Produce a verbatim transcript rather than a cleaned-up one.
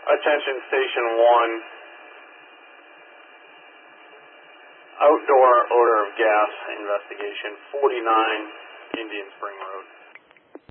Attention Station one. Outdoor odor of gas investigation, forty-nine Indian Spring Road.